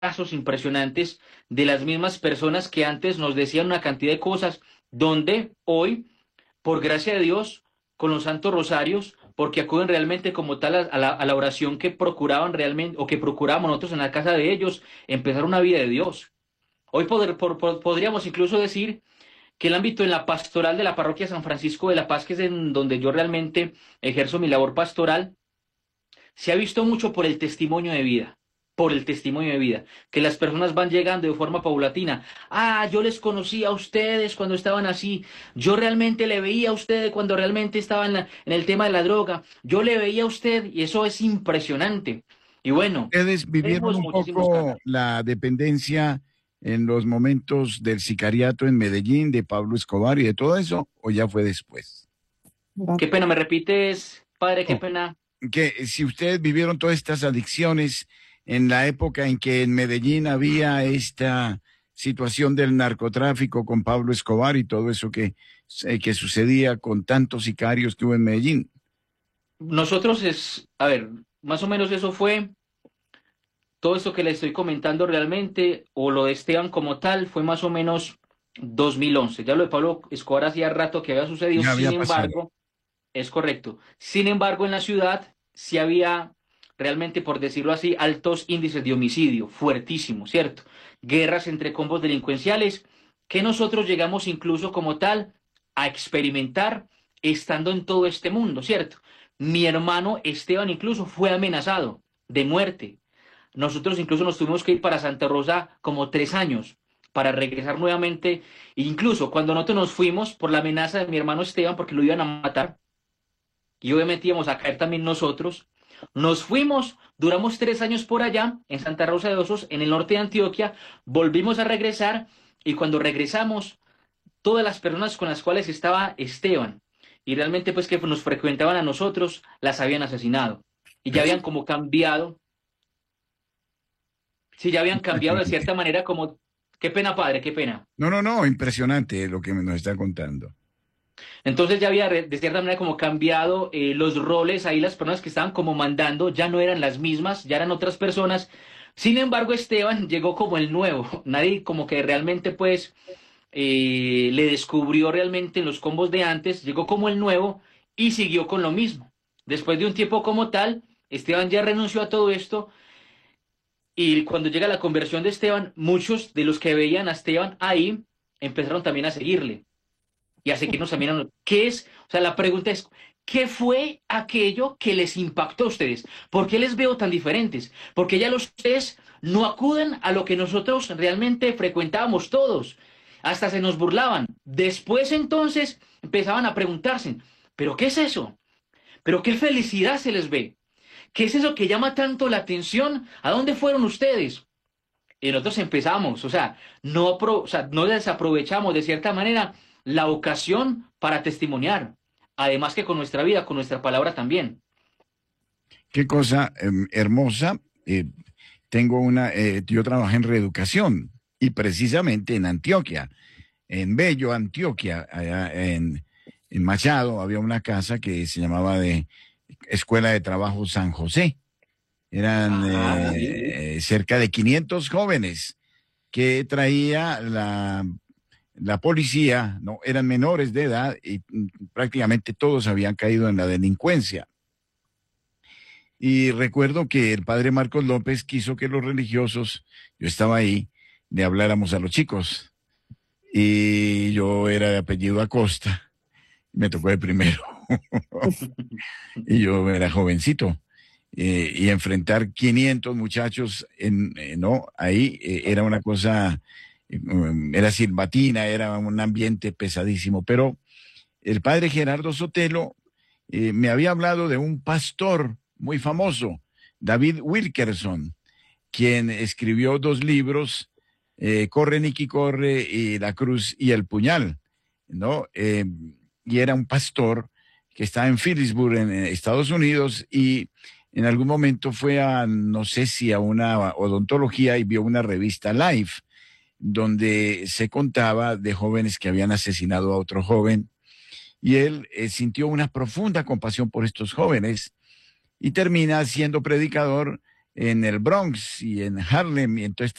casos impresionantes de las mismas personas que antes nos decían una cantidad de cosas, donde hoy, por gracia de Dios, con los santos rosarios, porque acuden realmente como tal a la oración que procuraban realmente, o que procurábamos nosotros en la casa de ellos, empezar una vida de Dios. Hoy podríamos incluso decir que el ámbito en la pastoral de la parroquia San Francisco de la Paz, que es en donde yo realmente ejerzo mi labor pastoral, se ha visto mucho por el testimonio de vida, por el testimonio de vida, que las personas van llegando de forma paulatina. Ah, yo les conocí a ustedes cuando estaban así, yo realmente le veía a usted cuando realmente estaba en el tema de la droga, yo le veía a usted y eso es impresionante. Y bueno, ¿Ustedes vivieron tenemos un muchísimos casos. poco la dependencia en los momentos del sicariato en Medellín, de Pablo Escobar y de todo eso, o ya fue después? Qué pena, ¿me repites, padre? Qué No, pena. que si ustedes vivieron todas estas adicciones en la época en que en Medellín había esta situación del narcotráfico con Pablo Escobar y todo eso que sucedía con tantos sicarios que hubo en Medellín. A ver, más o menos eso fue. Todo esto que le estoy comentando realmente, o lo de Esteban como tal, fue más o menos 2011. Ya lo de Pablo Escobar hacía rato que había sucedido, Ya sin había pasado. embargo, es correcto. Sin embargo, en la ciudad sí había realmente, por decirlo así, altos índices de homicidio, fuertísimos, ¿cierto? Guerras entre combos delincuenciales que nosotros llegamos incluso como tal a experimentar estando en todo este mundo, ¿cierto? Mi hermano Esteban incluso fue amenazado de muerte. Nosotros incluso nos tuvimos que ir para Santa Rosa como 3 años para regresar nuevamente. E incluso cuando nosotros nos fuimos por la amenaza de mi hermano Esteban porque lo iban a matar y obviamente íbamos a caer también nosotros, nos fuimos, duramos 3 años por allá en Santa Rosa de Osos, en el norte de Antioquia, volvimos a regresar y cuando regresamos, todas las personas con las cuales estaba Esteban y realmente pues que nos frecuentaban a nosotros, las habían asesinado y ya habían como cambiado. Sí, ya habían cambiado de Impresionante. cierta manera como, qué pena padre, qué pena. No, no, no, impresionante lo que nos está contando. Entonces ya había de cierta manera como cambiado los roles, ahí las personas que estaban como mandando ya no eran las mismas, ya eran otras personas. Sin embargo, Esteban llegó como el nuevo, nadie como que realmente pues le descubrió realmente en los combos de antes, llegó como el nuevo y siguió con lo mismo. Después de un tiempo como tal, Esteban ya renunció a todo esto. Y cuando llega la conversión de Esteban, muchos de los que veían a Esteban ahí empezaron también a seguirle y a seguirnos también. ¿Qué es? O sea, la pregunta es, ¿qué fue aquello que les impactó a ustedes? ¿Por qué les veo tan diferentes? Porque ya los ustedes no acuden a lo que nosotros realmente frecuentábamos todos. Hasta se nos burlaban. Después entonces empezaban a preguntarse, ¿pero qué es eso? ¿Pero qué felicidad se les ve? ¿Qué es eso que llama tanto la atención? ¿A dónde fueron ustedes? Y nosotros empezamos, o sea, no desaprovechamos de cierta manera la ocasión para testimoniar. Además que con nuestra vida, con nuestra palabra también. Qué cosa hermosa. Yo trabajé en reeducación y precisamente en Antioquia, en Bello, Antioquia, en Machado, había una casa que se llamaba de Escuela de Trabajo San José. Eran Ah, muy bien. cerca de 500 jóvenes que traía la policía, no, eran menores de edad y prácticamente todos habían caído en la delincuencia. Y recuerdo que el padre Marcos López quiso que los religiosos, yo estaba ahí, le habláramos a los chicos. Y yo era de apellido Acosta, me tocó de primero. Y yo era jovencito. Y enfrentar 500 muchachos no, ahí era una cosa, era silbatina, era un ambiente pesadísimo. Pero el padre Gerardo Sotelo me había hablado de un pastor muy famoso, David Wilkerson, quien escribió 2 libros, Corre Nicky Corre y La Cruz y el Puñal, ¿no? Y era un pastor que estaba en Phillipsburg, en Estados Unidos, y en algún momento fue a, no sé si a una odontología y vio una revista Life, donde se contaba de jóvenes que habían asesinado a otro joven, y él sintió una profunda compasión por estos jóvenes y termina siendo predicador en el Bronx y en Harlem, y entonces